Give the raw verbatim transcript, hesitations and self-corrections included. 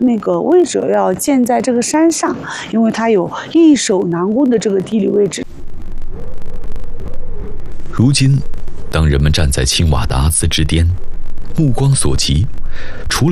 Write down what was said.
那个位置要建在这个山上，因为它有易守难攻的这个地理位置。 如今，当人们站在青瓦达兹之巅，目光所及，除了